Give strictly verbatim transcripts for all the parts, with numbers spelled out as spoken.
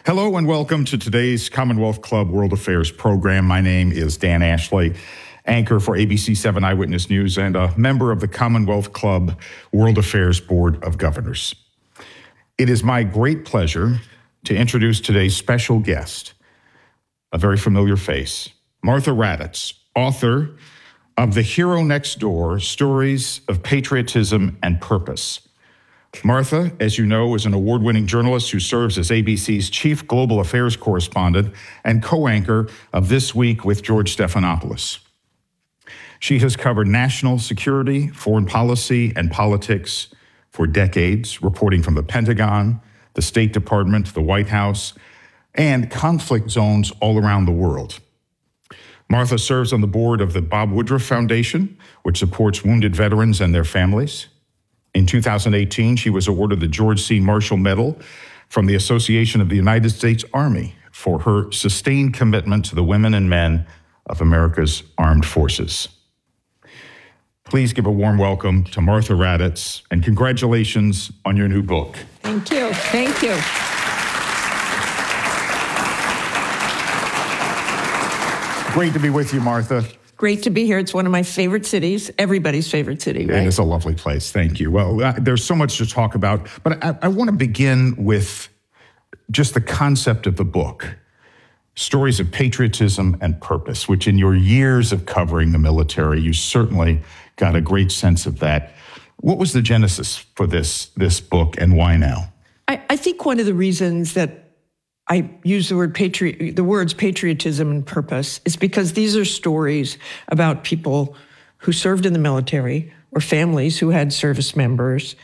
Hello and welcome to today's Commonwealth Club World Affairs program. My name is Dan Ashley, anchor for A B C seven Eyewitness News and a member of the Commonwealth Club World Affairs Board of Governors. It is my great pleasure to introduce today's special guest, a very familiar face, Martha Raddatz, author of The Hero Next Door, Stories of Patriotism and Purpose. Martha, as you know, is an award-winning journalist who serves as A B C's chief global affairs correspondent and co-anchor of This Week with George Stephanopoulos. She has covered national security, foreign policy, and politics for decades, reporting from the Pentagon, the State Department, the White House, and conflict zones all around the world. Martha serves on the board of the Bob Woodruff Foundation, which supports wounded veterans and their families. In two thousand eighteen, she was awarded the George C. Marshall Medal from the Association of the United States Army for her sustained commitment to the women and men of America's armed forces. Please give a warm welcome to Martha Raddatz, and congratulations on your new book. Thank you. Thank you. Great to be with you, Martha. Great to be here. It's one of my favorite cities, everybody's favorite city, right? It is a lovely place. Thank you. Well, uh, there's so much to talk about, but I, I want to begin with just the concept of the book, Stories of Patriotism and Purpose, which in your years of covering the military, you certainly got a great sense of that. What was the genesis for this, this book, and why now? I, I think one of the reasons that I use the word patriot, the words patriotism and purpose, is because these are stories about people who served in the military or families who had service members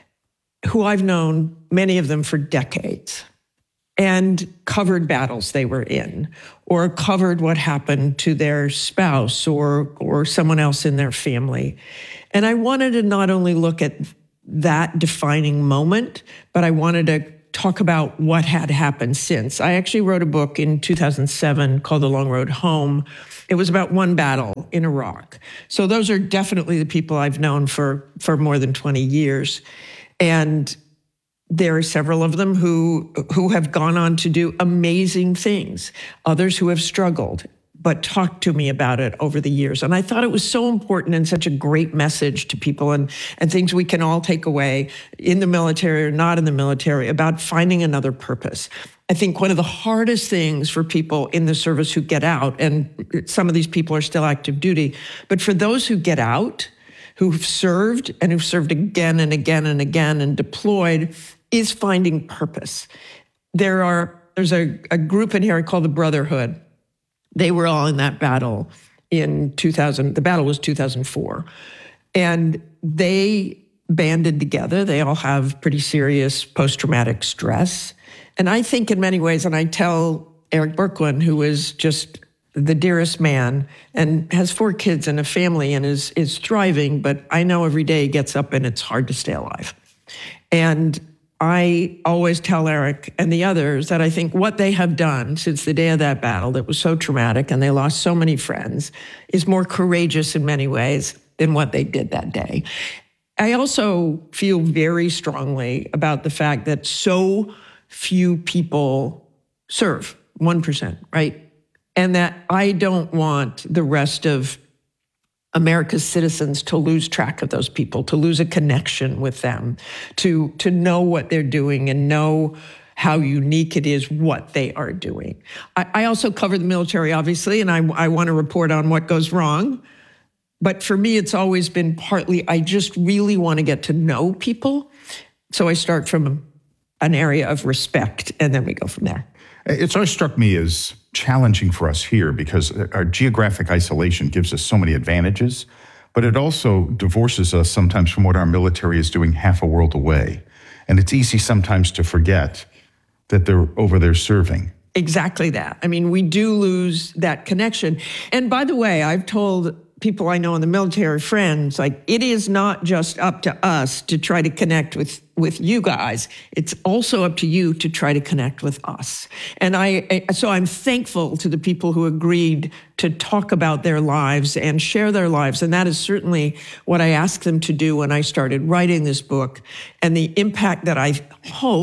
who I've known, many of them for decades, and covered battles they were in, or covered what happened to their spouse or, or someone else in their family. And I wanted to not only look at that defining moment, but I wanted to talk about what had happened since. I actually wrote a book in two thousand seven called The Long Road Home. It was about one battle in Iraq. So those are definitely the people I've known for, for more than twenty years. And there are several of them who, who have gone on to do amazing things, others who have struggled, but talked to me about it over the years. And I thought it was so important and such a great message to people, and, and things we can all take away in the military or not in the military about finding another purpose. I think one of the hardest things for people in the service who get out, and some of these people are still active duty, but for those who get out, who've served and who've served again and again and again and deployed, is finding purpose. There are, there's a, a group in here called the Brotherhood. They were all in that battle in two thousand. The battle was two thousand four. And they banded together. They all have pretty serious post-traumatic stress. And I think in many ways, and I tell Eric Berkwin, who is just the dearest man and has four kids and a family and is, is thriving, but I know every day he gets up and it's hard to stay alive. And I always tell Eric and the others that I think what they have done since the day of that battle that was so traumatic and they lost so many friends is more courageous in many ways than what they did that day. I also feel very strongly about the fact that so few people serve, one percent, right? And that I don't want the rest of America's citizens to lose track of those people, to lose a connection with them, to, to know what they're doing and know how unique it is what they are doing. I, I also cover the military, obviously, and I, I want to report on what goes wrong. But for me, it's always been partly, I just really want to get to know people. So I start from an area of respect, and then we go from there. It's always struck me as challenging for us here because our geographic isolation gives us so many advantages, but it also divorces us sometimes from what our military is doing half a world away. And it's easy sometimes to forget that they're over there serving. Exactly that. I mean, we do lose that connection. And by the way, I've told people I know in the military, friends, like, it is not just up to us to try to connect with, with you guys. It's also up to you to try to connect with us. And I, so I'm thankful to the people who agreed to talk about their lives and share their lives. And that is certainly what I asked them to do when I started writing this book, and the impact that I hoped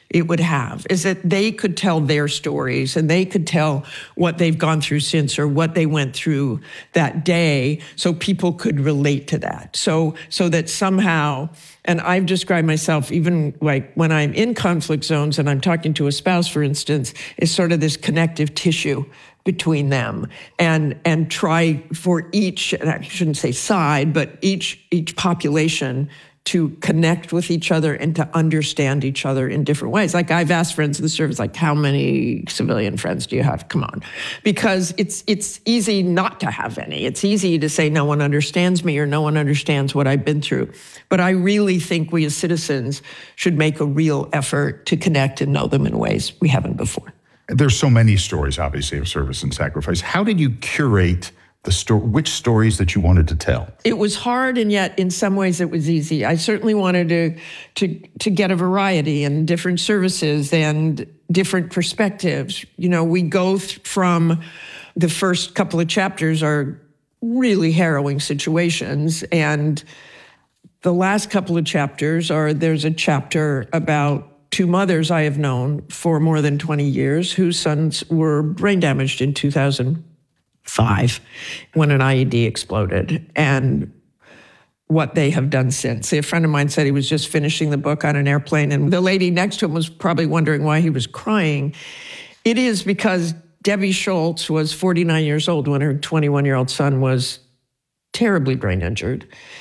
it would have, is that they could tell their stories and they could tell what they've gone through since or what they went through that day, so people could relate to that. So, so that somehow, and I've described myself, even like when I'm in conflict zones and I'm talking to a spouse, for instance, is sort of this connective tissue between them, and and try for each, and I shouldn't say side, but each each population to connect with each other and to understand each other in different ways. Like I've asked friends of the service, like, how many civilian friends do you have? Come on. Because it's it's easy not to have any. It's easy to say no one understands me or no one understands what I've been through. But I really think we as citizens should make a real effort to connect and know them in ways we haven't before. There's so many stories, obviously, of service and sacrifice. How did you curate the story, which stories that you wanted to tell? It was hard, and yet in some ways it was easy. I certainly wanted to to to get a variety and different services and different perspectives. You know, we go th- from the first couple of chapters are really harrowing situations, and the last couple of chapters are, there's a chapter about two mothers I have known for more than twenty years whose sons were brain damaged in two thousand five when an I E D exploded, and what they have done since. A friend of mine said he was just finishing the book on an airplane, and the lady next to him was probably wondering why he was crying. It is because Debbie Schultz was forty-nine years old when her twenty-one-year-old son was terribly brain injured,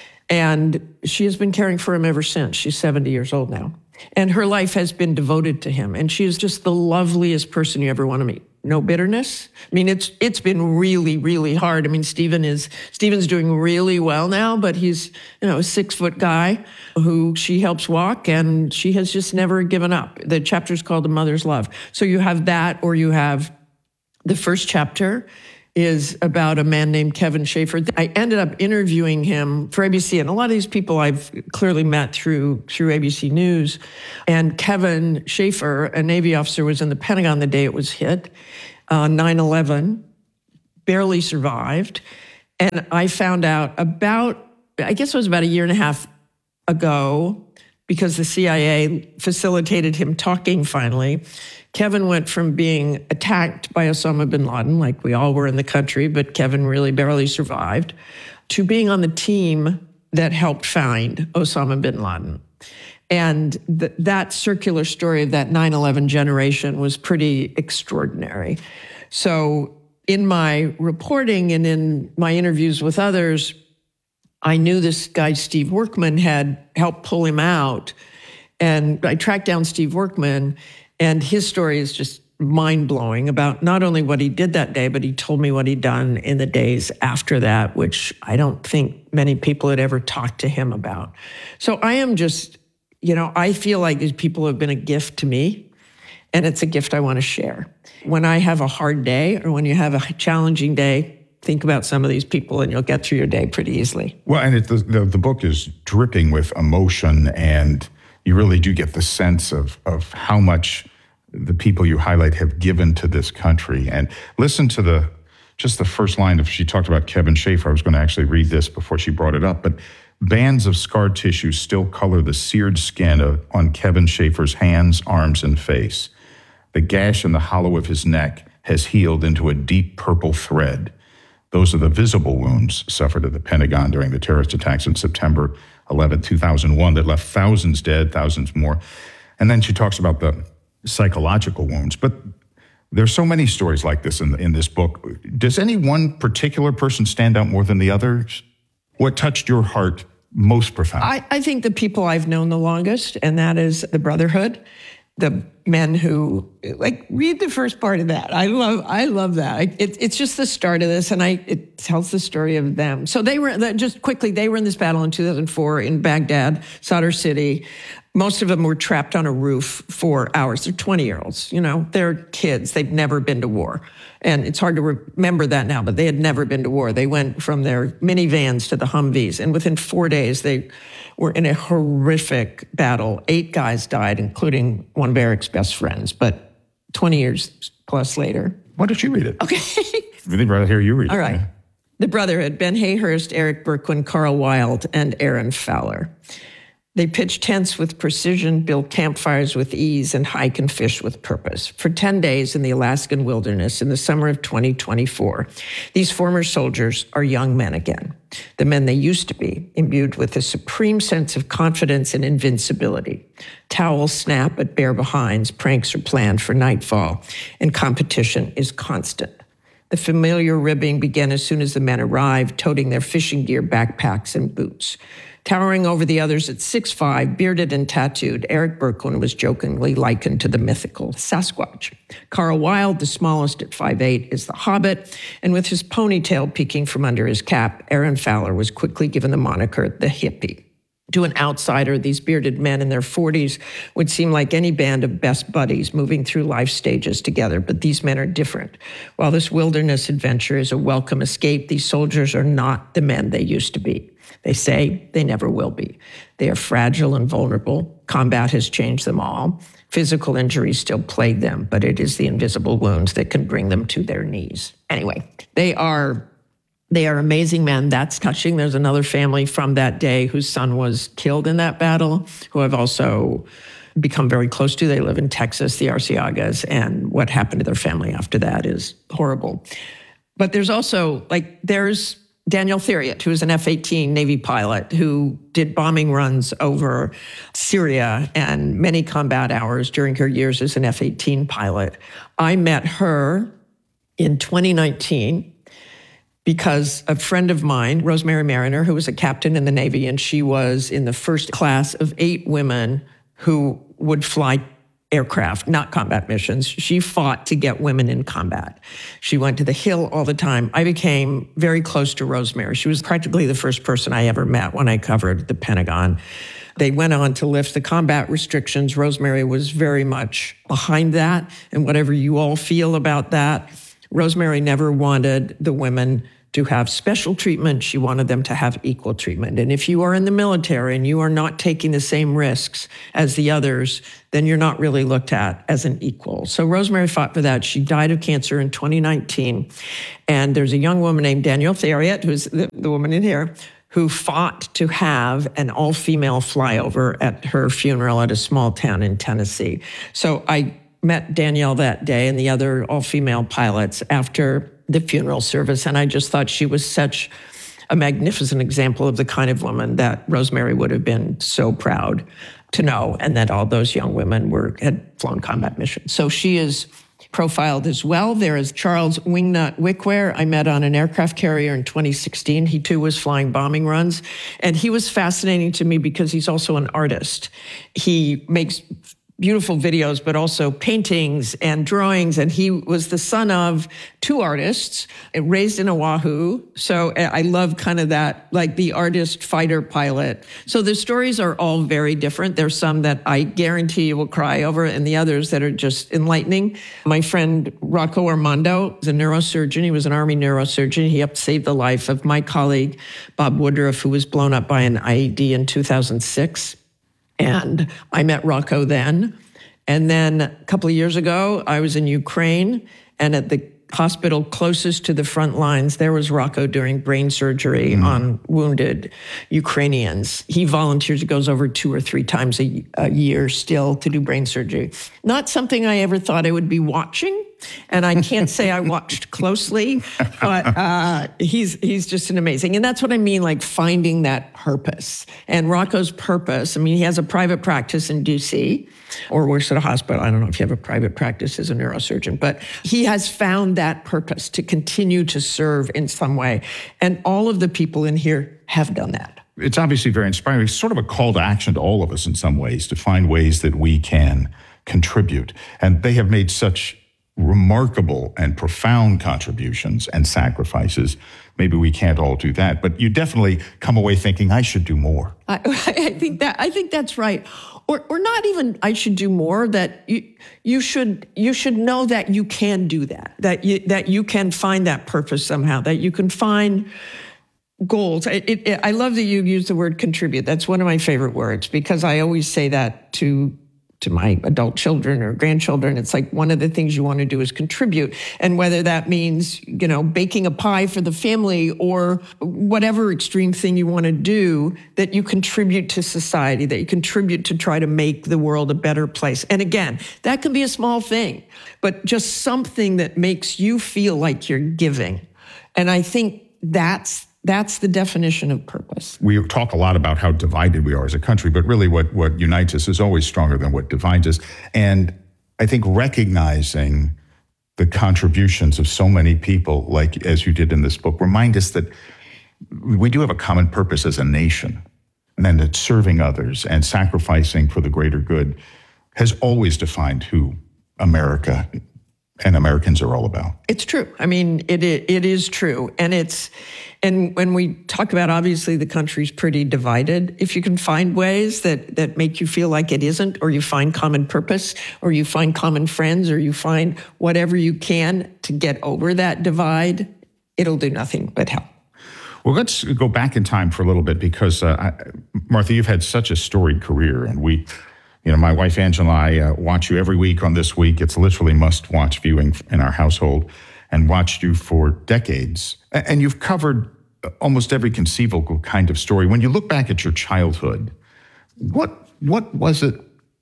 and she has been caring for him ever since. She's seventy years old now, and her life has been devoted to him, and she is just the loveliest person you ever want to meet. No bitterness. I mean, it's it's been really, really hard. I mean, Stephen is Stephen's doing really well now, but he's, you know, a six-foot guy who she helps walk, and she has just never given up. The chapter's called A Mother's Love. So you have that, or you have the first chapter is about a man named Kevin Schaefer. I ended up interviewing him for A B C, and a lot of these people I've clearly met through through A B C News. And Kevin Schaefer, a Navy officer, was in the Pentagon the day it was hit, uh, nine eleven, barely survived. And I found out about, I guess it was about a year and a half ago, because the C I A facilitated him talking finally. Kevin went from being attacked by Osama bin Laden, like we all were in the country, but Kevin really barely survived, to being on the team that helped find Osama bin Laden. And th- that circular story of that nine eleven generation was pretty extraordinary. So in my reporting and in my interviews with others, I knew this guy, Steve Workman, had helped pull him out. And I tracked down Steve Workman, and his story is just mind-blowing about not only what he did that day, but he told me what he'd done in the days after that, which I don't think many people had ever talked to him about. So I am just, you know, I feel like these people have been a gift to me, and it's a gift I want to share. When I have a hard day or when you have a challenging day, think about some of these people and you'll get through your day pretty easily. Well, and it, the, the, the book is dripping with emotion, and you really do get the sense of of how much the people you highlight have given to this country. And listen to the just the first line of, she talked about Kevin Schaefer. I was going to actually read this before she brought it up, but bands of scar tissue still color the seared skin of, on Kevin Schaefer's hands, arms, and face. The gash in the hollow of his neck has healed into a deep purple thread. Those are the visible wounds suffered at the Pentagon during the terrorist attacks on September eleventh, two thousand one, that left thousands dead, thousands more. And then she talks about the psychological wounds. But there's so many stories like this in, in this book. Does any one particular person stand out more than the others? What touched your heart most profoundly? I, I think the people I've known the longest, and that is the Brotherhood, the men who, like, read the first part of that. I love, I love that. It, it's just the start of this, and I it tells the story of them. So they were, just quickly, they were in this battle in two thousand four in Baghdad, Sadr City. Most of them were trapped on a roof for hours. They're twenty-year-olds, you know, they're kids. They've never been to war. And it's hard to remember that now, but they had never been to war. They went from their minivans to the Humvees, and within four days, they were in a horrific battle. Eight guys died, including one of Eric's best friends, but twenty years plus later. Why don't you read it? Okay. Really rather hear you read it. All right. Yeah. The Brotherhood, Ben Hayhurst, Eric Berkwin, Carl Wild, and Aaron Fowler. They pitch tents with precision, build campfires with ease, and hike and fish with purpose. For ten days in the Alaskan wilderness in the summer of twenty twenty-four, these former soldiers are young men again, the men they used to be, imbued with a supreme sense of confidence and invincibility. Towels snap at bare behinds, pranks are planned for nightfall, and competition is constant. The familiar ribbing began as soon as the men arrived, toting their fishing gear, backpacks, and boots. Towering over the others at six foot five, bearded and tattooed, Eric Berkman was jokingly likened to the mythical Sasquatch. Carl Wilde, the smallest at five foot eight, is the Hobbit, and with his ponytail peeking from under his cap, Aaron Fowler was quickly given the moniker the Hippie. To an outsider, these bearded men in their forties would seem like any band of best buddies moving through life stages together, but these men are different. While this wilderness adventure is a welcome escape, these soldiers are not the men they used to be. They say they never will be. They are fragile and vulnerable. Combat has changed them all. Physical injuries still plague them, but it is the invisible wounds that can bring them to their knees. Anyway, they are They are amazing men. That's touching. There's another family from that day whose son was killed in that battle, who I've also become very close to. They live in Texas, the Arciagas, and what happened to their family after that is horrible. But there's also, like, there's Daniel Theriot, who is an F eighteen Navy pilot who did bombing runs over Syria and many combat hours during her years as an F eighteen pilot. I met her in twenty nineteen because a friend of mine, Rosemary Mariner, who was a captain in the Navy, and she was in the first class of eight women who would fly aircraft, not combat missions. She fought to get women in combat. She went to the Hill all the time. I became very close to Rosemary. She was practically the first person I ever met when I covered the Pentagon. They went on to lift the combat restrictions. Rosemary was very much behind that, and whatever you all feel about that, Rosemary never wanted the women to have special treatment. She wanted them to have equal treatment. And if you are in the military and you are not taking the same risks as the others, then you're not really looked at as an equal. So Rosemary fought for that. She died of cancer in twenty nineteen. And there's a young woman named Danielle Theriot, who's the, the woman in here, who fought to have an all-female flyover at her funeral at a small town in Tennessee. So I met Danielle that day and the other all-female pilots after the funeral service, and I just thought she was such a magnificent example of the kind of woman that Rosemary would have been so proud to know, and that all those young women were had flown combat missions. So she is profiled as well. There is Charles Wingnut Wickware. I met on an aircraft carrier in twenty sixteen. He too was flying bombing runs, and he was fascinating to me because he's also an artist. He makes beautiful videos, but also paintings and drawings. And he was the son of two artists, raised in Oahu. So I love kind of that, like the artist fighter pilot. So the stories are all very different. There's some that I guarantee you will cry over, and the others that are just enlightening. My friend Rocco Armando is a neurosurgeon. He was an Army neurosurgeon. He helped save the life of my colleague, Bob Woodruff, who was blown up by an I E D in two thousand six. And I met Rocco then. And then a couple of years ago, I was in Ukraine, and at the hospital closest to the front lines, there was Rocco doing brain surgery mm. on wounded Ukrainians. He volunteers, he goes over two or three times a, a year still to do brain surgery. Not something I ever thought I would be watching. And I can't say I watched closely, but uh, he's he's just an amazing. And that's what I mean, like finding that purpose. And Rocco's purpose, I mean, he has a private practice in D C or works at a hospital. I don't know if you have a private practice as a neurosurgeon, but he has found that purpose to continue to serve in some way. And all of the people in here have done that. It's obviously very inspiring. It's sort of a call to action to all of us in some ways to find ways that we can contribute. And they have made such remarkable and profound contributions and sacrifices. Maybe we can't all do that, but you definitely come away thinking, I should do more. I, I think that I think that's right. Or or not even I should do more, that you you should you should know that you can do that. That you that you can find that purpose somehow, that you can find goals. It, it, it, I love that you use the word contribute. That's one of my favorite words, because I always say that to to my adult children or grandchildren. It's like one of the things you want to do is contribute. And whether that means, you know, baking a pie for the family or whatever extreme thing you want to do, that you contribute to society, that you contribute to try to make the world a better place. And again, that can be a small thing, but just something that makes you feel like you're giving. And I think that's That's the definition of purpose. We talk a lot about how divided we are as a country, but really what, what unites us is always stronger than what divides us. And I think recognizing the contributions of so many people, like as you did in this book, remind us that we do have a common purpose as a nation, and then that serving others and sacrificing for the greater good has always defined who America and Americans are all about. It's true. I mean, it it is true. And it's, and when we talk about, obviously, the country's pretty divided, if you can find ways that, that make you feel like it isn't, or you find common purpose, or you find common friends, or you find whatever you can to get over that divide, it'll do nothing but help. Well, let's go back in time for a little bit because, uh, I, Martha, you've had such a storied career, and we... You know, my wife Angela and I uh, watch you every week on This Week. It's literally must-watch viewing in our household, and watched you for decades. And you've covered almost every conceivable kind of story. When you look back at your childhood, what what was it?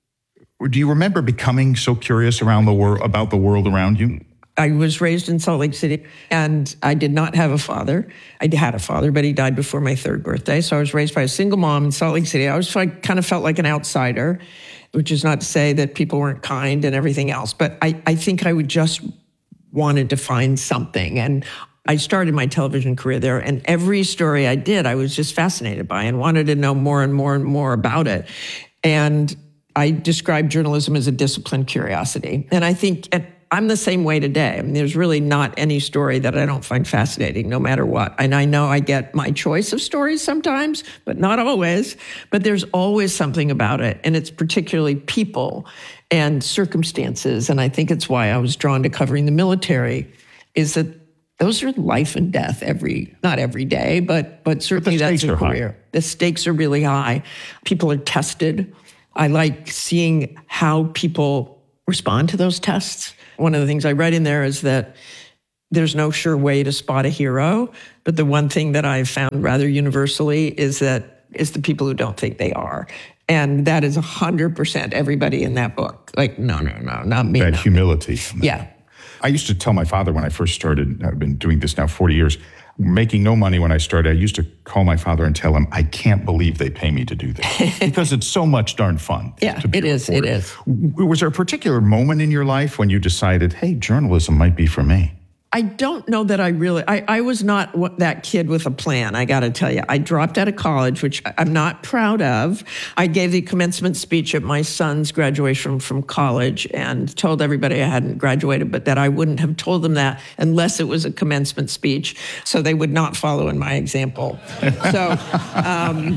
Do you remember becoming so curious around the world about the world around you? I was raised in Salt Lake City, and I did not have a father. I had a father, but he died before my third birthday. So I was raised by a single mom in Salt Lake City. I always like, kind of felt like an outsider, which is not to say that people weren't kind and everything else. But I, I think I would just wanted to find something. And I started my television career there, and every story I did, I was just fascinated by and wanted to know more and more and more about it. And I describe journalism as a disciplined curiosity. And I think... At, I'm the same way today. I mean, there's really not any story that I don't find fascinating, no matter what. And I know I get my choice of stories sometimes, but not always. But there's always something about it. And it's particularly people and circumstances. And I think it's why I was drawn to covering the military, is that those are life and death every, not every day, but, but certainly but that's a career. High. The stakes are really high. People are tested. I like seeing how people respond to those tests. One of the things I write in there is that there's no sure way to spot a hero, but the one thing that I've found rather universally is that it's the people who don't think they are. And that is one hundred percent everybody in that book. Like, no, no, no, not me. That not humility. Me. Yeah. I used to tell my father when I first started, I've been doing this now forty years, making no money when I started, I used to call my father and tell him, I can't believe they pay me to do this. Because it's so much darn fun. Yeah, to be it is, it is. Was there a particular moment in your life when you decided, hey, journalism might be for me? I don't know that I really, I, I was not what, that kid with a plan, I got to tell you. I dropped out of college, which I'm not proud of. I gave the commencement speech at my son's graduation from college and told everybody I hadn't graduated, but that I wouldn't have told them that unless it was a commencement speech, so they would not follow in my example. So um,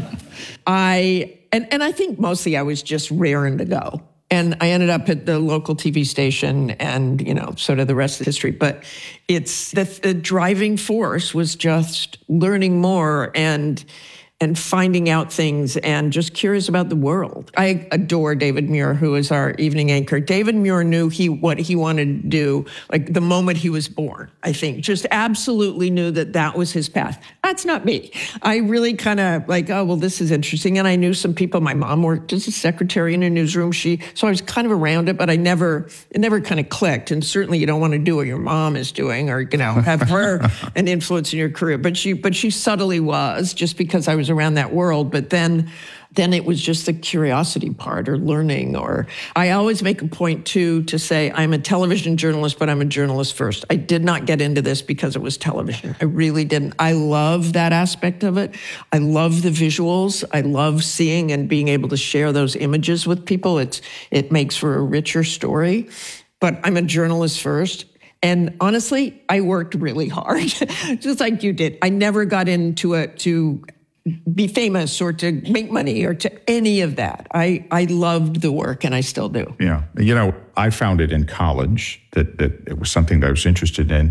I, and, and I think mostly I was just raring to go. And I ended up at the local T V station and, you know, sort of the rest of history. But it's the, the driving force was just learning more and and finding out things and just curious about the world. I adore David Muir, who is our evening anchor. David Muir knew he what he wanted to do, like the moment he was born, I think. Just absolutely knew that that was his path. That's not me. I really kind of like, oh, well, this is interesting. And I knew some people. My mom worked as a secretary in a newsroom. She, so I was kind of around it, but I never, it never kind of clicked. And certainly you don't want to do what your mom is doing or, you know, have her an influence in your career. But she, but she subtly was, just because I was around that world. But then then it was just the curiosity part or learning. Or I always make a point too to say I'm a television journalist, but I'm a journalist first. I did not get into this because it was television. I really didn't. I love that aspect of it. I love the visuals. I love seeing and being able to share those images with people. It's it makes for a richer story. But I'm a journalist first. And honestly, I worked really hard, just like you did. I never got into it to be famous or to make money or to any of that. I, I loved the work, and I still do. Yeah. You know, I found it in college that, that it was something that I was interested in.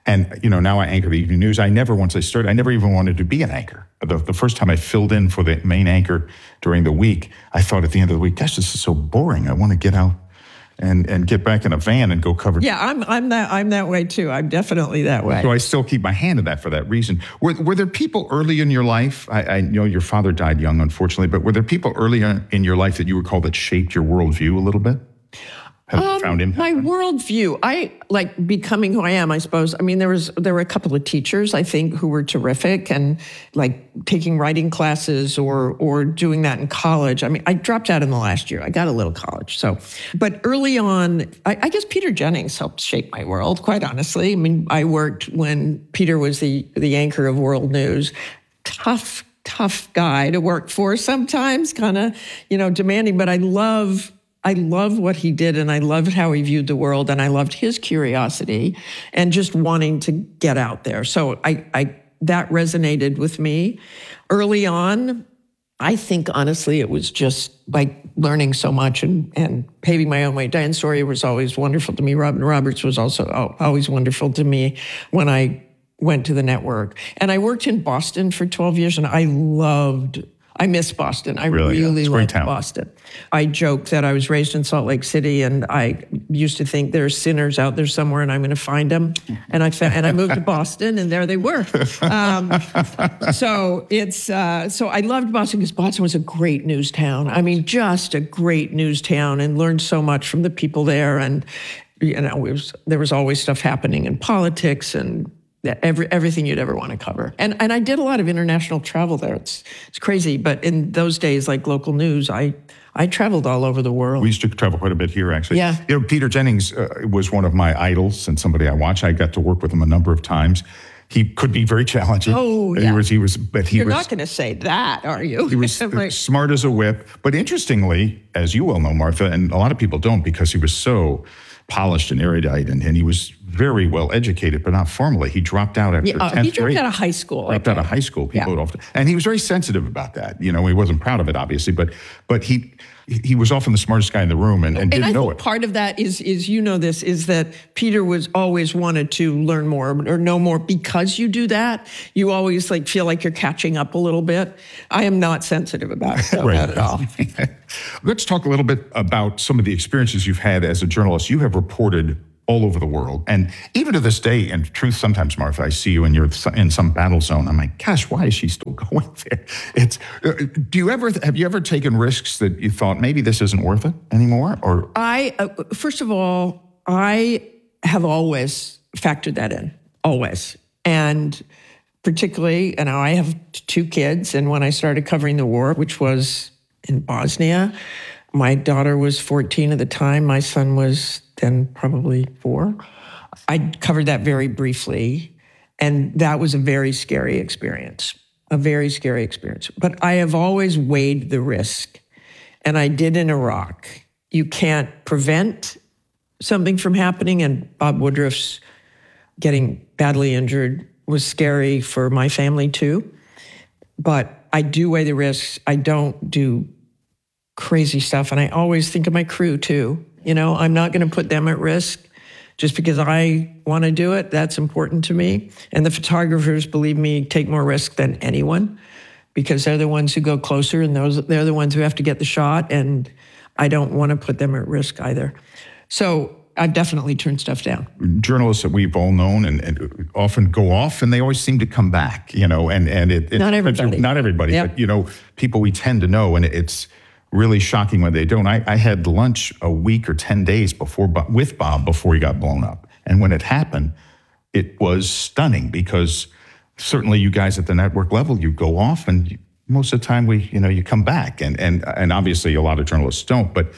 And, you know, now I anchor the evening news. I never, once I started, I never even wanted to be an anchor. The, the first time I filled in for the main anchor during the week, I thought at the end of the week, gosh, this is so boring. I want to get out and, and get back in a van and go cover. Yeah, I'm I'm that I'm that way too. I'm definitely that way. So I still keep my hand in that for that reason. Were, were there people early in your life? I, I know your father died young, unfortunately, but were there people early in your life that you recall that shaped your worldview a little bit? Have Um, found impact? my worldview, I like becoming who I am, I suppose. I mean, there was there were a couple of teachers, I think, who were terrific, and like taking writing classes or or doing that in college. I mean, I dropped out in the last year. I got a little college, so. But early on, I, I guess Peter Jennings helped shape my world. Quite honestly, I mean, I worked when Peter was the the anchor of World News. Tough, tough guy to work for. Sometimes, kind of, you know, demanding. But I love. I love what he did, and I loved how he viewed the world, and I loved his curiosity and just wanting to get out there. So I, I that resonated with me. Early on, I think, honestly, it was just like learning so much and, and paving my own way. Diane Sawyer was always wonderful to me. Robin Roberts was also always wonderful to me when I went to the network. And I worked in Boston for twelve years, and I loved I miss Boston. I really, really yeah. loved Boston. I joke that I was raised in Salt Lake City, and I used to think there's sinners out there somewhere, and I'm going to find them. And I found, and I moved to Boston, and there they were. Um, so it's uh, so I loved Boston because Boston was a great news town. I mean, just a great news town, and learned so much from the people there. And you know, it was, there was always stuff happening in politics and. Every, everything you'd ever want to cover. And and I did a lot of international travel there. It's it's crazy, but in those days, like local news, I I traveled all over the world. We used to travel quite a bit here, actually. Yeah. You know, Peter Jennings uh, was one of my idols and somebody I watched. I got to work with him a number of times. He could be very challenging. Oh, yeah. He was, he was, but he You're was. You're not going to say that, are you? He was like, smart as a whip. But interestingly, as you well know, Martha, and a lot of people don't because he was so polished and erudite, and, and he was very well educated, but not formally. He dropped out after yeah, uh, tenth He dropped grade. out of high school. Dropped okay. out of high school. People Yeah. would often, and he was very sensitive about that. You know, he wasn't proud of it, obviously, but but he he was often the smartest guy in the room and, and, And didn't I know think it. part of that is, is you know this, is that Peter was always wanted to learn more or know more because you do that. You always like feel like you're catching up a little bit. I am not sensitive about it, though, Right. not at all. Let's talk a little bit about some of the experiences you've had as a journalist. You have reported all over the world. And even to this day, and truth, sometimes, Martha, I see you and you're in some battle zone. I'm like, gosh, why is she still going there? It's, uh, do you ever, have you ever taken risks that you thought maybe this isn't worth it anymore? Or I, uh, first of all, I have always factored that in, always. And particularly, you know, I have two kids. And when I started covering the war, which was in Bosnia, my daughter was fourteen at the time. My son was then probably four. I covered that very briefly. And that was a very scary experience, a very scary experience. But I have always weighed the risk. And I did in Iraq. You can't prevent something from happening. And Bob Woodruff's getting badly injured was scary for my family too. But I do weigh the risks. I don't do crazy stuff. And I always think of my crew too. You know, I'm not going to put them at risk just because I want to do it. That's important to me. And the photographers, believe me, take more risk than anyone because they're the ones who go closer and those they're the ones who have to get the shot. And I don't want to put them at risk either. So I've definitely turned stuff down. journalists that we've all known and, and often go off and they always seem to come back, you know, and, and it, it Not everybody. Not everybody, Yep. but, you know, people we tend to know, and it's really shocking when they don't. I, I had lunch a week or ten days before with Bob before he got blown up. And when it happened, it was stunning because certainly you guys at the network level, you go off and you, most of the time we, you know, you come back. And, and, and obviously a lot of journalists don't, but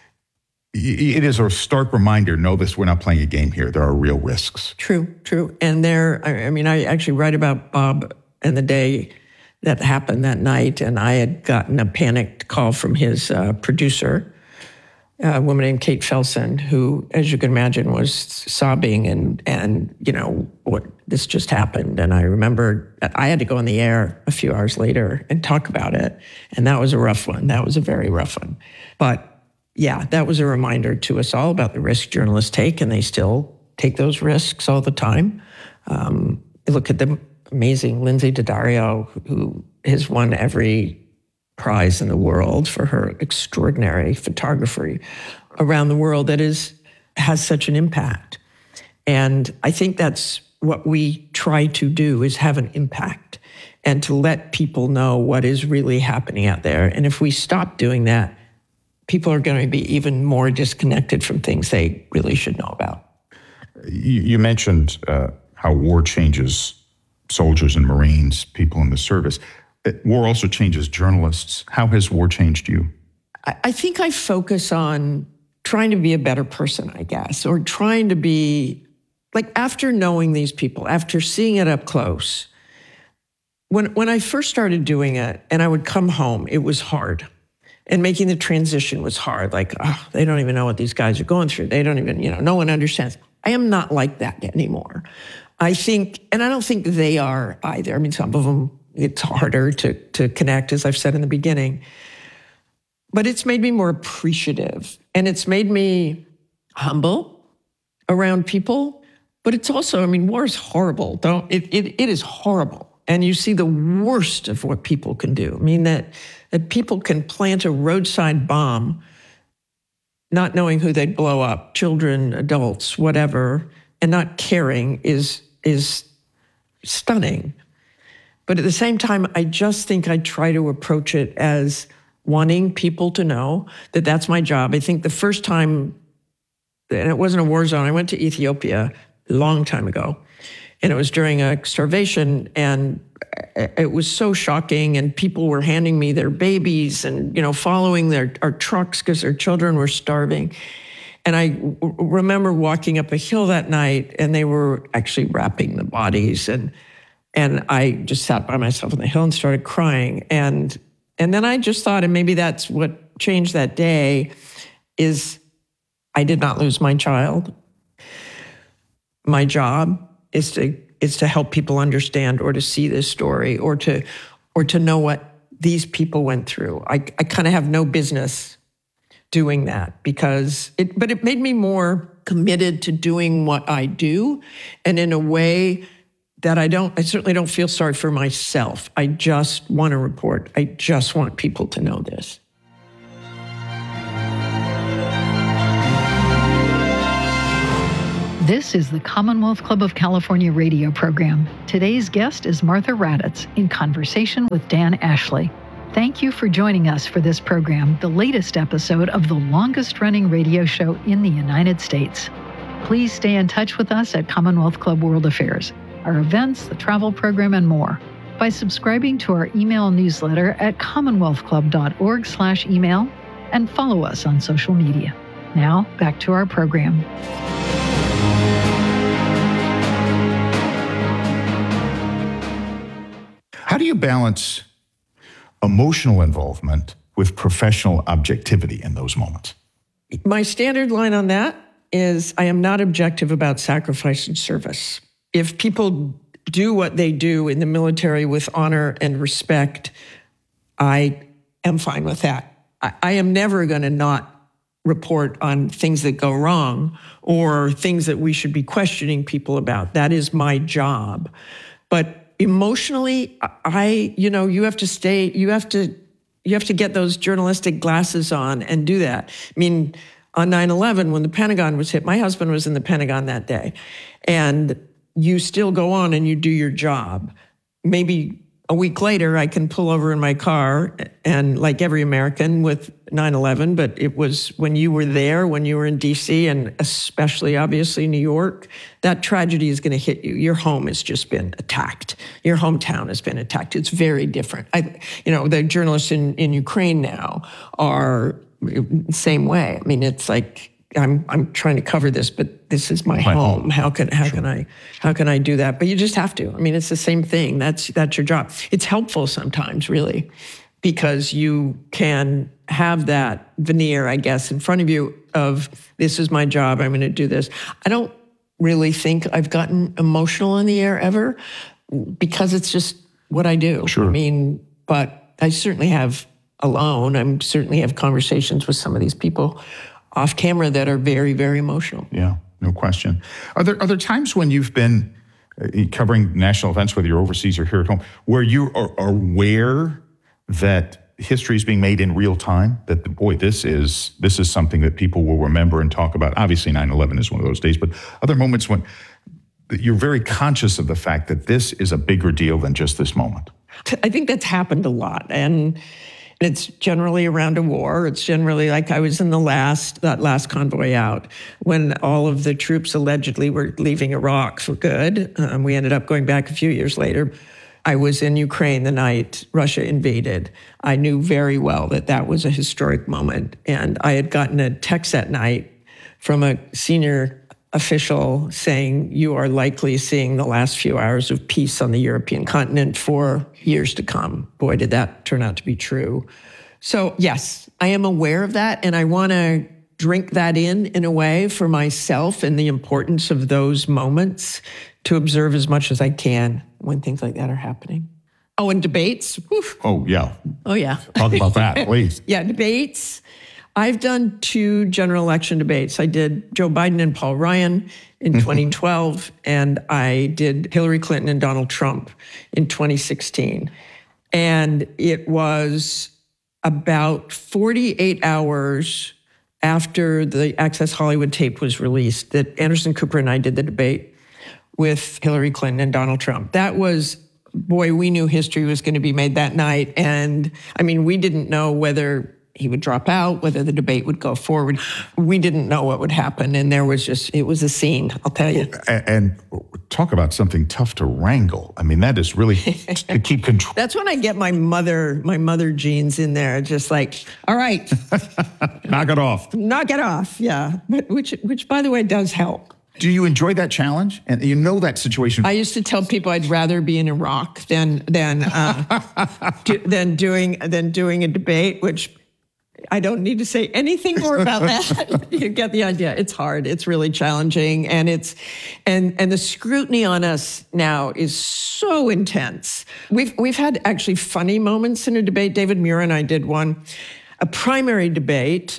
it is a stark reminder, know this, we're not playing a game here. There are real risks. True, true. And there, I, I mean, I actually write about Bob and the day that happened that night, and I had gotten a panicked call from his uh, producer, a woman named Kate Felsen, who, as you can imagine, was sobbing and, and you know, what this just happened. And I remember I had to go on the air a few hours later and talk about it. And that was a rough one. That was a very rough one. But yeah, that was a reminder to us all about the risk journalists take, and they still take those risks all the time. Um, look at the amazing Lindsay Daddario, who has won every prize in the world for her extraordinary photography around the world that is has such an impact. And I think that's what we try to do, is have an impact and to let people know what is really happening out there. And if we stop doing that, people are going to be even more disconnected from things they really should know about. You, you mentioned uh, how war changes soldiers and Marines, people in the service. War also changes journalists. How has war changed you? I, I think I focus on trying to be a better person, I guess, or trying to be, like, after knowing these people, after seeing it up close, when when I first started doing it and I would come home, it was hard. And making the transition was hard. Like, oh, they don't even know what these guys are going through. They don't even, you know, no one understands. I am not like that anymore. I think, and I don't think they are either. I mean, some of them, it's harder to, to connect, as I've said in the beginning. But it's made me more appreciative. And it's made me humble around people. But it's also, I mean, war is horrible. Don't, it, it, it is horrible. And you see the worst of what people can do. I mean, that, that people can plant a roadside bomb, not knowing who they'd blow up, children, adults, whatever, and not caring is, is stunning. But at the same time, I just think I try to approach it as wanting people to know that that's my job. I think the first time, and it wasn't a war zone, I went to Ethiopia a long time ago, and it was during a starvation, and it was so shocking, and people were handing me their babies and, you know, following their our trucks because their children were starving. And I w- remember walking up a hill that night, and they were actually wrapping the bodies, and and I just sat by myself on the hill and started crying. And and then I just thought, and maybe that's what changed that day, is I did not lose my child. My job is to is to help people understand, or to see this story, or to or to know what these people went through. I, I kind of have no business doing that, because it, but it made me more committed to doing what I do, and in a way that I don't, I certainly don't feel sorry for myself. I just want to report. I just want people to know this. This is the Commonwealth Club of California radio program. Today's guest is Martha Raddatz in conversation with Dan Ashley. Thank you for joining us for this program, the latest episode of the longest-running radio show in the United States. Please stay in touch with us at Commonwealth Club World Affairs, our events, the travel program, and more by subscribing to our email newsletter at commonwealth club dot org slash email and follow us on social media. Now, back to our program. How do you balance emotional involvement with professional objectivity in those moments? My standard line on that is I am not objective about sacrifice and service. If people do what they do in the military with honor and respect, I am fine with that. I, I am never going to not report on things that go wrong or things that we should be questioning people about. That is my job. But emotionally, I, you know, you have to stay, you have to, you have to get those journalistic glasses on and do that. I mean, on nine eleven, when the Pentagon was hit, my husband was in the Pentagon that day, and you still go on and you do your job. Maybe a week later, I can pull over in my car, and like every American with nine eleven, but it was when you were there, when you were in D C, and especially, obviously, New York, that tragedy is going to hit you. Your home has just been attacked. Your hometown has been attacked. It's very different. I, you know, the journalists in, in Ukraine now are the same way. I mean, it's like, I'm I'm trying to cover this, but this is my, my home. home. How can how sure. can I how can I do that? But you just have to. I mean, it's the same thing. That's that's your job. It's helpful sometimes, really, because you can have that veneer, I guess, in front of you of this is my job. I'm going to do this. I don't really think I've gotten emotional in the air ever, because it's just what I do. Sure. I mean, but I certainly have alone. I certainly have conversations with some of these people off camera that are very, very emotional. Yeah, no question. Are there, are there times when you've been uh, covering national events, whether you're overseas or here at home, where you are, are aware that history is being made in real time, that, boy, this is this is something that people will remember and talk about? Obviously, nine eleven is one of those days, but other moments when you're very conscious of the fact that this is a bigger deal than just this moment. I think that's happened a lot. And it's generally around a war. It's generally like I was in the last, that last convoy out when all of the troops allegedly were leaving Iraq for good. Um, we ended up going back a few years later. I was in Ukraine the night Russia invaded. I knew very well that that was a historic moment. And I had gotten a text that night from a senior official saying, you are likely seeing the last few hours of peace on the European continent for years to come. Boy, did that turn out to be true. So yes, I am aware of that, and I want to drink that in in a way for myself and the importance of those moments to observe as much as I can when things like that are happening. Oh, and debates. Woof. Oh, yeah. Oh, yeah. Talk about that, please. Yeah, debates. I've done two general election debates. I did Joe Biden and Paul Ryan in twenty twelve, and I did Hillary Clinton and Donald Trump in twenty sixteen. And it was about forty-eight hours after the Access Hollywood tape was released that Anderson Cooper and I did the debate with Hillary Clinton and Donald Trump. That was, boy, we knew history was going to be made that night. And I mean, we didn't know whether he would drop out, whether the debate would go forward. We didn't know what would happen. And there was just, it was a scene, I'll tell you. And, and talk about something tough to wrangle. I mean, that is really to keep control. That's when I get my mother, my mother genes in there, just like, all right. Knock it off. Knock it off, yeah. But which, which, by the way, does help. Do you enjoy that challenge? And you know that situation. I used to tell people I'd rather be in Iraq than than uh, do, than doing than doing a debate, which I don't need to say anything more about that. You get the idea. It's hard. It's really challenging, and it's and and the scrutiny on us now is so intense. We've we've had actually funny moments in a debate. David Muir and I did one, a primary debate.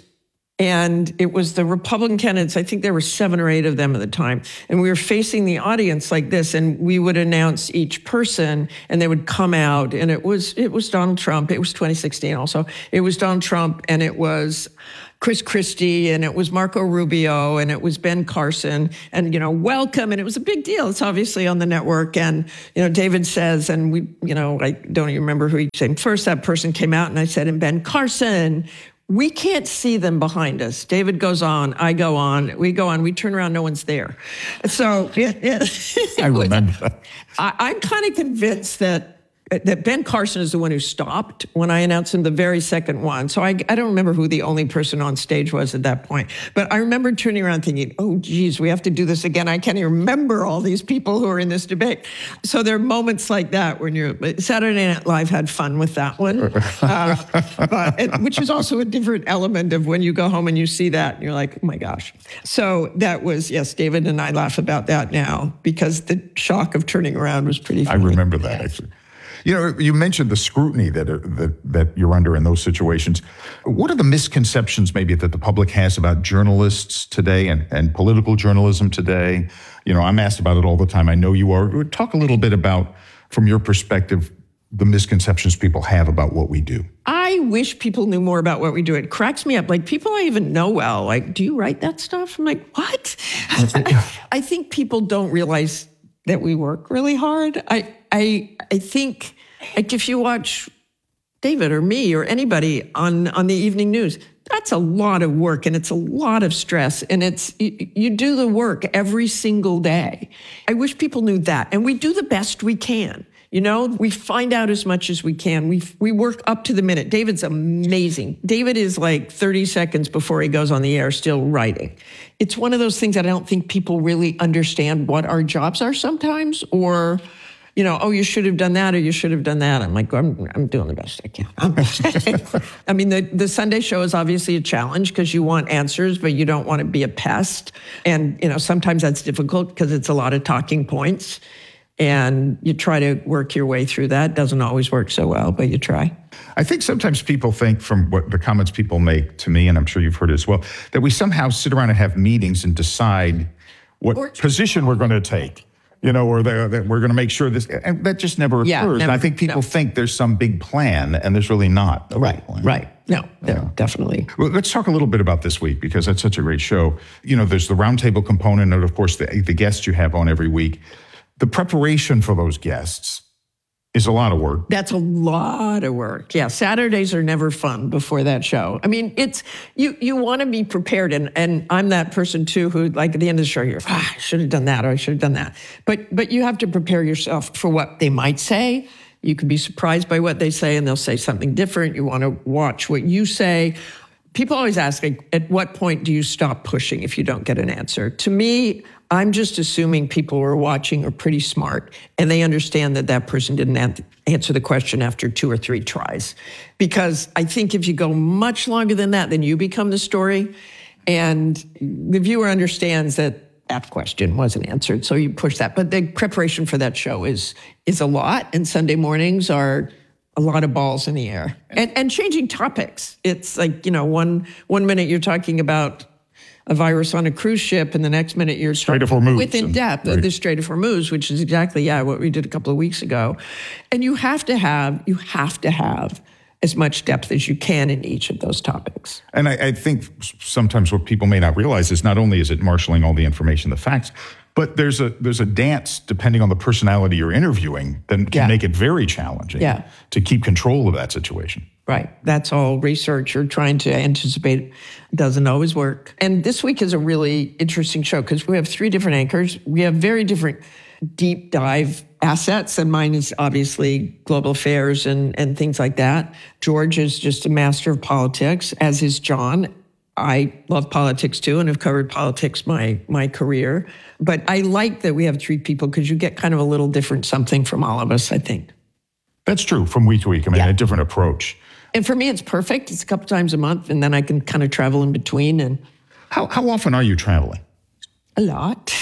And it was the Republican candidates. I think there were seven or eight of them at the time. And we were facing the audience like this, and we would announce each person, and they would come out. And it was it was Donald Trump. It was twenty sixteen also. It was Donald Trump, and it was Chris Christie, and it was Marco Rubio, and it was Ben Carson, and, you know, welcome. And it was a big deal. It's obviously on the network. And, you know, David says, and we, you know, I don't even remember who he said first. That person came out, and I said, and Ben Carson. We can't see them behind us. David goes on, I go on, we go on, we turn around, no one's there. So, yeah, yeah. I remember that. I, I'm kind of convinced that that Ben Carson is the one who stopped when I announced him the very second one. So I, I don't remember who the only person on stage was at that point. But I remember turning around thinking, oh, geez, we have to do this again. I can't even remember all these people who are in this debate. So there are moments like that when you're, Saturday Night Live had fun with that one, uh, but, it, which is also a different element of when you go home and you see that and you're like, oh my gosh. So that was, yes, David and I laugh about that now because the shock of turning around was pretty funny. I remember that, actually. You know, you mentioned the scrutiny that, uh, that that you're under in those situations. What are the misconceptions maybe that the public has about journalists today and, and political journalism today? You know, I'm asked about it all the time. I know you are. Talk a little bit about, from your perspective, the misconceptions people have about what we do. I wish people knew more about what we do. It cracks me up. Like, people I even know well, like, do you write that stuff? I'm like, what? I think people don't realize that we work really hard. I I I think, like, if you watch David or me or anybody on, on the evening news, that's a lot of work and it's a lot of stress, and it's you, you do the work every single day. I wish people knew that, and we do the best we can. You know, we find out as much as we can. We we work up to the minute. David's amazing. David is like thirty seconds before he goes on the air still writing. It's one of those things that I don't think people really understand what our jobs are sometimes, or, you know, oh, you should have done that or you should have done that. I'm like, I'm, I'm doing the best I can. I mean, the, the Sunday show is obviously a challenge because you want answers, but you don't want to be a pest. And, you know, sometimes that's difficult because it's a lot of talking points. And you try to work your way through that. Doesn't always work so well, but you try. I think sometimes people think, from what the comments people make to me, and I'm sure you've heard it as well, that we somehow sit around and have meetings and decide what Or- position we're going to take, you know, or that that we're going to make sure this, and that just never occurs. Yeah, and never, I think people no. think there's some big plan, and there's really not. a big plan. Right. No, no, definitely. Well, let's talk a little bit about this week, because that's such a great show. You know, there's the roundtable component, and of course, the, the guests you have on every week. The preparation for those guests is a lot of work. That's a lot of work. Yeah, Saturdays are never fun before that show. I mean, it's you you want to be prepared, and and I'm that person too who, like, at the end of the show, you're, ah, I should have done that, or I should have done that. But but you have to prepare yourself for what they might say. You can be surprised by what they say, and they'll say something different. You want to watch what you say. People always ask, like, at what point do you stop pushing if you don't get an answer? To me, I'm just assuming people who are watching are pretty smart, and they understand that that person didn't an- answer the question after two or three tries. Because I think if you go much longer than that, then you become the story, and the viewer understands that that question wasn't answered, so you push that. But the preparation for that show is is a lot, and Sunday mornings are a lot of balls in the air. And, and changing topics. It's like, you know, one one minute you're talking about a virus on a cruise ship, and the next minute you're Strait of Hormuz. within depth of Right. the Strait of Hormuz, which is exactly, yeah, what we did a couple of weeks ago. And you have to have, you have to have as much depth as you can in each of those topics. And I, I think sometimes what people may not realize is not only is it marshaling all the information, the facts, but there's a there's a dance, depending on the personality you're interviewing, that can Yeah. make it very challenging Yeah. to keep control of that situation. Right. That's all research or trying to anticipate. Doesn't always work. And this week is a really interesting show because we have three different anchors. We have very different deep dive assets, and mine is obviously global affairs and, and things like that. George is just a master of politics, as is John. I love politics too, and have covered politics my my career. But I like that we have three people because you get kind of a little different something from all of us, I think. That's true from week to week. I mean, Yeah. a different approach. And for me, it's perfect. It's a couple times a month, and then I can kind of travel in between, and How how often are you traveling? a lot.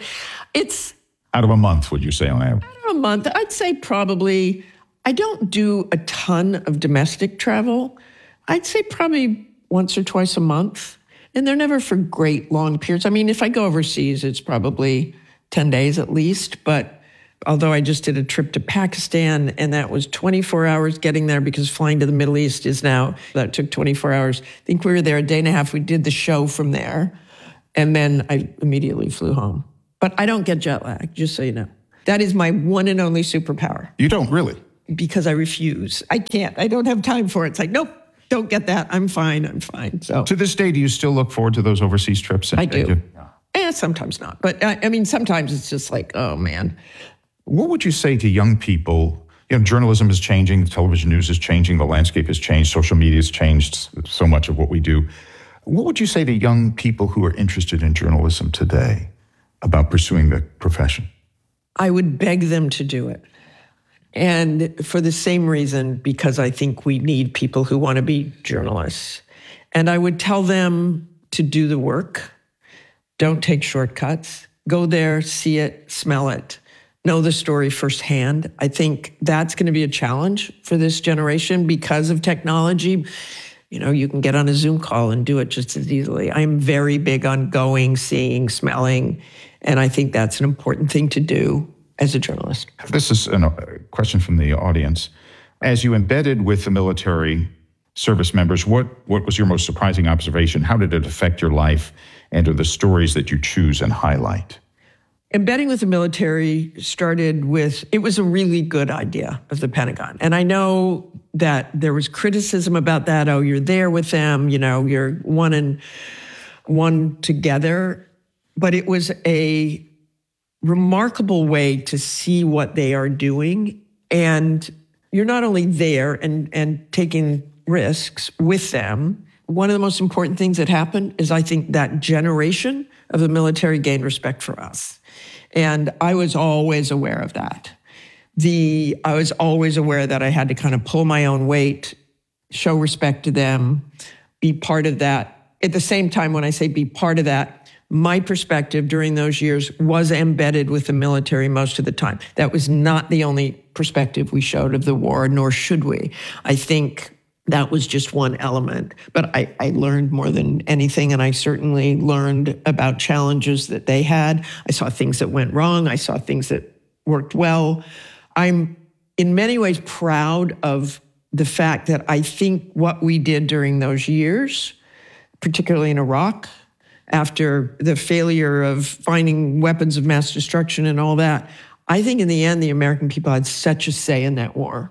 It's Out of a month, would you say on average? a month. I'd say probably, I don't do a ton of domestic travel. I'd say probably once or twice a month. And they're never for great long periods. I mean, if I go overseas, it's probably ten days at least. But although I just did a trip to Pakistan, and that was twenty-four hours getting there because flying to the Middle East is now, that took twenty-four hours. I think we were there a day and a half. We did the show from there. And then I immediately flew home. But I don't get jet lag, just so you know. That is my one and only superpower. You don't really. Because I refuse. I can't. I don't have time for it. It's like, nope, don't get that. I'm fine. I'm fine. So To this day, do you still look forward to those overseas trips? I do. Eh, sometimes not. But I, I mean, sometimes it's just like, oh man. What would you say to young people? You know, journalism is changing, the television news is changing, the landscape has changed, social media has changed so much of what we do. What would you say to young people who are interested in journalism today about pursuing the profession? I would beg them to do it. And for the same reason, because I think we need people who want to be journalists. And I would tell them to do the work. Don't take shortcuts. Go there, see it, smell it, know the story firsthand. I think that's going to be a challenge for this generation because of technology. You know, you can get on a Zoom call and do it just as easily. I'm very big on going, seeing, smelling, and I think that's an important thing to do as a journalist. This is a question from the audience. As you embedded with the military service members, what, what was your most surprising observation? How did it affect your life and or the stories that you choose and highlight? Embedding with the military started with, it was a really good idea of the Pentagon. And I know that there was criticism about that. Oh, you're there with them, you know, you're one and one together. But it was a remarkable way to see what they are doing. And you're not only there and, and taking risks with them. One of the most important things that happened is I think that generation of the military gained respect for us. And I was always aware of that. The I was always aware that I had to kind of pull my own weight, show respect to them, be part of that. At the same time, when I say be part of that, my perspective during those years was embedded with the military most of the time. That was not the only perspective we showed of the war, nor should we. I think that was just one element. But I, I learned more than anything, and I certainly learned about challenges that they had. I saw things that went wrong. I saw things that worked well. I'm in many ways proud of the fact that I think what we did during those years, particularly in Iraq, after the failure of finding weapons of mass destruction and all that, I think in the end, the American people had such a say in that war.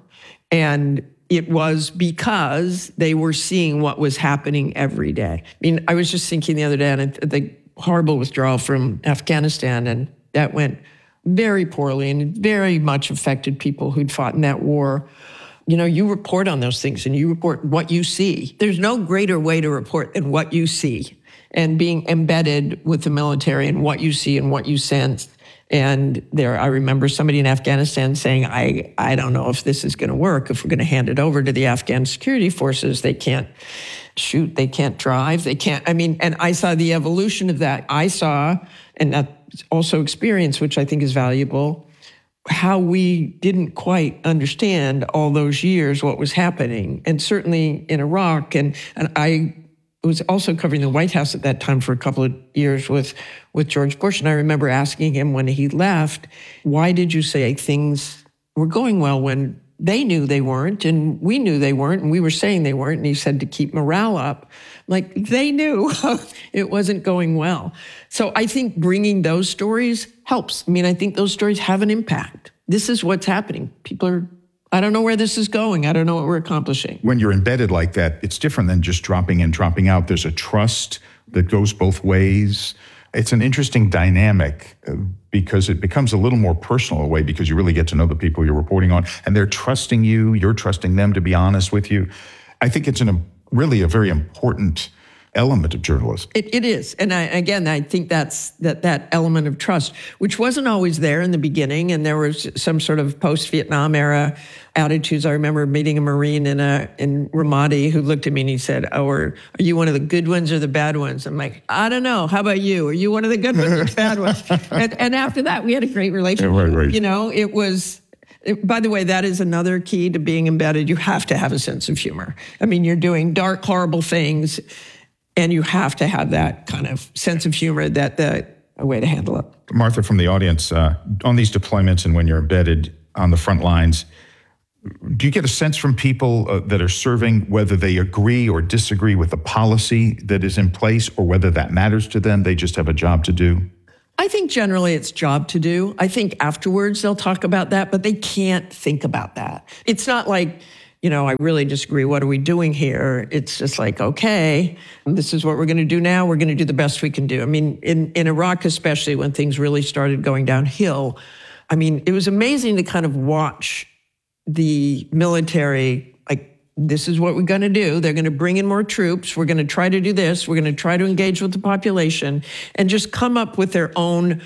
And it was because they were seeing what was happening every day. I mean, I was just thinking the other day on the horrible withdrawal from Afghanistan, and that went very poorly and very much affected people who'd fought in that war. You know, you report on those things and you report what you see. There's no greater way to report than what you see, and being embedded with the military and what you see and what you sense. And there, I remember somebody in Afghanistan saying, I, I don't know if this is going to work. If we're going to hand it over to the Afghan security forces, they can't shoot, they can't drive, they can't, I mean, and I saw the evolution of that. I saw, and that's also experience, which I think is valuable, how we didn't quite understand all those years what was happening. And certainly in Iraq, and, and I was also covering the White House at that time for a couple of years with, with George Bush. And I remember asking him when he left, why did you say things were going well when they knew they weren't and we knew they weren't and we were saying they weren't? And he said to keep morale up. Like, they knew it wasn't going well. So I think bringing those stories helps. I mean, I think those stories have an impact. This is what's happening. People are, I don't know where this is going. I don't know what we're accomplishing. When you're embedded like that, it's different than just dropping in, dropping out. There's a trust that goes both ways. It's an interesting dynamic uh, because it becomes a little more personal in a way, because you really get to know the people you're reporting on, and they're trusting you. You're trusting them to be honest with you. I think it's an, a, really a very important element of journalism. It, it is. And I, again, I think that's that that element of trust, which wasn't always there in the beginning. And there was some sort of post-Vietnam era attitudes. I remember meeting a Marine in a in Ramadi who looked at me and he said, oh, are, are you one of the good ones or the bad ones? I'm like, I don't know. How about you? Are you one of the good ones or the bad ones? And, and after that, we had a great relationship. Yeah, right, right. You know, it was... By the way, that is another key to being embedded. You have to have a sense of humor. I mean, you're doing dark, horrible things, and you have to have that kind of sense of humor, that the a way to handle it. Martha, from the audience, uh, on these deployments and when you're embedded on the front lines, do you get a sense from people uh, that are serving whether they agree or disagree with the policy that is in place, or whether that matters to them? They just have a job to do? I think generally it's job to do. I think afterwards they'll talk about that, but they can't think about that. It's not like, you know, I really disagree. What are we doing here? It's just like, okay, this is what we're going to do now. We're going to do the best we can do. I mean, in, in Iraq, especially when things really started going downhill, I mean, it was amazing to kind of watch the military, like, this is what we're going to do. They're going to bring in more troops. We're going to try to do this. We're going to try to engage with the population and just come up with their own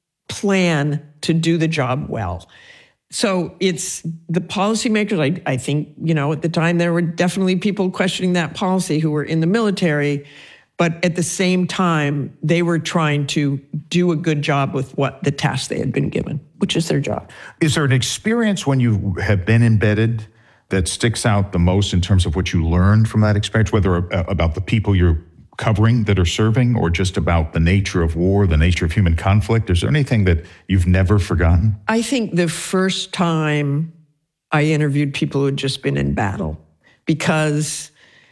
plan to do the job well. So it's the policymakers. I, I think, you know, at the time there were definitely people questioning that policy who were in the military, but at the same time, they were trying to do a good job with what the task they had been given, which is their job. Is there an experience when you have been embedded that sticks out the most in terms of what you learned from that experience, whether about the people you're covering that are serving, or just about the nature of war, the nature of human conflict? Is there anything that you've never forgotten? I think the first time I interviewed people who had just been in battle, because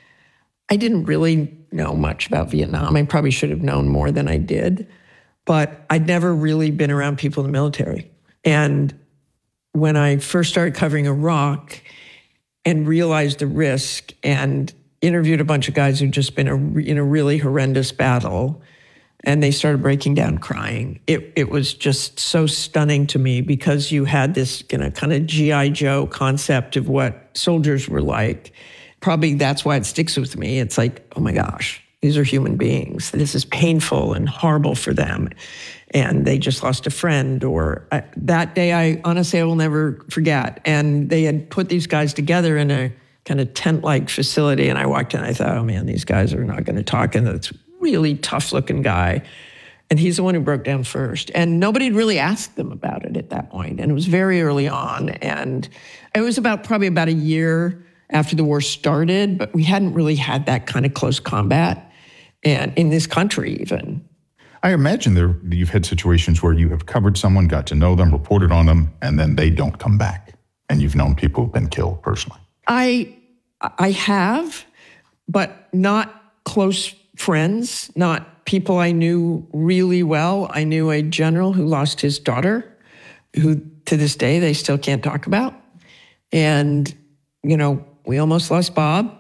I didn't really know much about Vietnam. I probably should have known more than I did, but I'd never really been around people in the military. And when I first started covering Iraq and realized the risk and interviewed a bunch of guys who'd just been a, in a really horrendous battle, and they started breaking down crying. It it was just so stunning to me, because you had this, you know, kind of G I Joe concept of what soldiers were like. Probably that's why it sticks with me. It's like, oh my gosh, these are human beings. This is painful and horrible for them. And they just lost a friend, or uh, that day, I honestly, I will never forget. And they had put these guys together in a kind of tent-like facility. And I walked in, I thought, oh man, these guys are not going to talk. And it's really tough-looking guy. And he's the one who broke down first. And nobody had really asked them about it at that point. And it was very early on. And it was about probably about a year after the war started, but we hadn't really had that kind of close combat, and in this country even. I imagine there you've had situations where you have covered someone, got to know them, reported on them, and then they don't come back. And you've known people who've been killed personally. I I have, but not close friends, not people I knew really well. I knew a general who lost his daughter, who to this day they still can't talk about. And, you know, we almost lost Bob.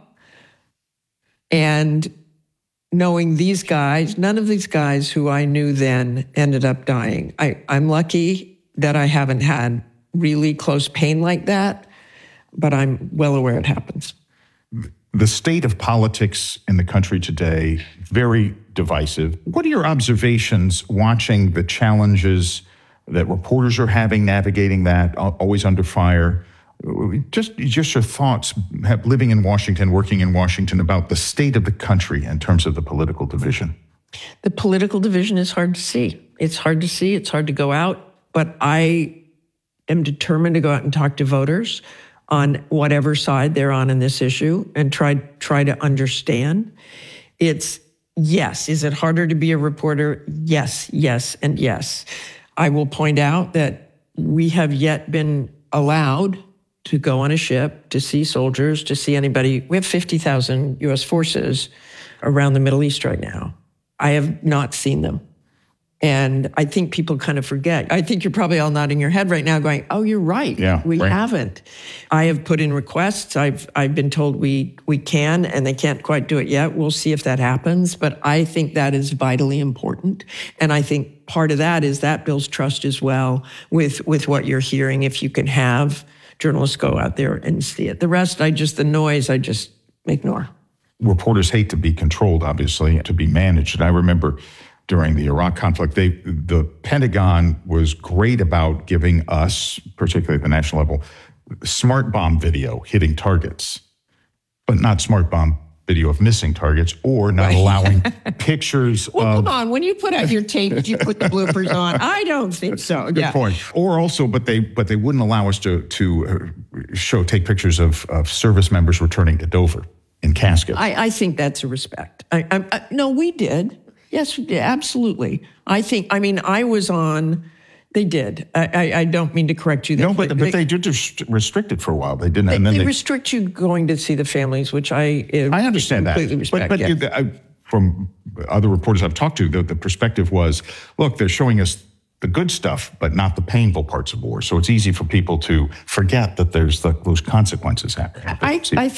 And knowing these guys, none of these guys who I knew then ended up dying. I, I'm lucky that I haven't had really close pain like that, but I'm well aware it happens. The state of politics in the country today, very divisive. What are your observations watching the challenges that reporters are having, navigating that, always under fire? Just, just your thoughts, living in Washington, working in Washington, about the state of the country in terms of the political division. The political division is hard to see. It's hard to see. It's hard to go out. But I am determined to go out and talk to voters on whatever side they're on in this issue and try try to understand. It's, yes. Is it harder to be a reporter? Yes, yes, and yes. I will point out that we have yet been allowed to go on a ship, to see soldiers, to see anybody. We have fifty thousand U S forces around the Middle East right now. I have not seen them. And I think people kind of forget. I think you're probably all nodding your head right now going, oh, you're right. Yeah, we right. haven't. I have put in requests. I've I've been told we we can, and they can't quite do it yet. We'll see if that happens. But I think that is vitally important. And I think part of that is that builds trust as well with, with what you're hearing, if you can have journalists go out there and see it. The rest, I just, the noise, I just ignore. Reporters hate to be controlled, obviously, to be managed. And I remember during the Iraq conflict, they, the Pentagon was great about giving us, particularly at the national level, smart bomb video hitting targets, but not smart bomb video of missing targets, or not Right. allowing pictures Well, of... come on. When you put out your tape, you put the bloopers on. I don't think so. Good yeah. point. Or also, but they but they wouldn't allow us to to uh, show take pictures of, of service members returning to Dover in caskets. I, I think that's a respect. I, I, I, no, we did. Yes, we did. Absolutely. I think, I mean, I was on, they did. I, I, I don't mean to correct you there. no, but, but they, they did just restrict it for a while. They didn't. They, and then they, they, restrict you going to see the families, which I uh, I understand that. completely respect. But, but yeah. you- I, from other reporters I've talked to, the, the perspective was, look, they're showing us the good stuff, but not the painful parts of war. So it's easy for people to forget that there's the, those consequences happening. I, I